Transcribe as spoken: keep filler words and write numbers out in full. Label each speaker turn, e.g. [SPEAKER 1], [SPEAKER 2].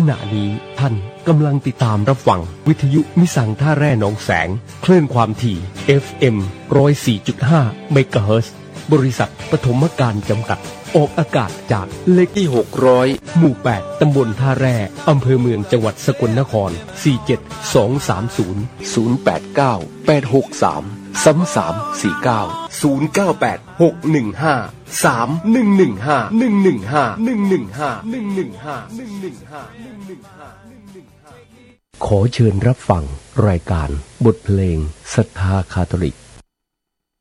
[SPEAKER 1] ขณะนี้ท่านกำลังติดตามรับฟังวิทยุมิสังท่าแร่หนองแสงคลื่นความถี่ เอฟ เอ็ม หนึ่งศูนย์สี่จุดห้า เมกะเฮิรตซ์บริษัทปฐมการจำกัดออกอากาศจากเลขที่หกร้อยหมู่แปดตำบลท่าแร่อำเภอเมืองจังหวัดสกลนครสี่ เจ็ด สอง สาม ศูนย์ ศูนย์ แปด เก้า แปด หก สาม สาม สาม สี่ เก้า ศูนย์ เก้า แปด หก หนึ่ง ห้า สาม หนึ่ง หนึ่ง ห้า หนึ่ง หนึ่ง ห้า หนึ่ง หนึ่ง ห้า หนึ่ง หนึ่ง ห้า หนึ่ง หนึ่ง ห้า หนึ่ง หนึ่ง ห้า ขอเชิญรับฟังรายการบทเพลงศรัทธาคาทอลิก